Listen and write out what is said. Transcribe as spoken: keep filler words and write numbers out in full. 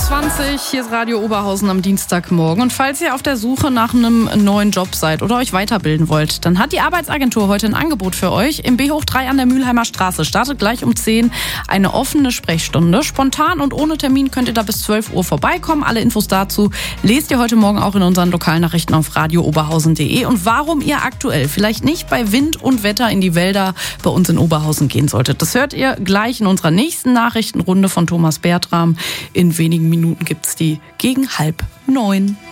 zwanzig, hier ist Radio Oberhausen am Dienstagmorgen. Und falls ihr auf der Suche nach einem neuen Job seid oder euch weiterbilden wollt, dann hat die Arbeitsagentur heute ein Angebot für euch. Im B hoch drei an der Mülheimer Straße startet gleich um zehn eine offene Sprechstunde. Spontan und ohne Termin könnt ihr da bis zwölf Uhr vorbeikommen. Alle Infos dazu lest ihr heute Morgen auch in unseren Lokalnachrichten auf radio oberhausen punkt de. Und warum ihr aktuell vielleicht nicht bei Wind und Wetter in die Wälder bei uns in Oberhausen gehen solltet, das hört ihr gleich in unserer nächsten Nachrichtenrunde von Thomas Bertram. In wenigen Minuten gibt's die gegen halb neun.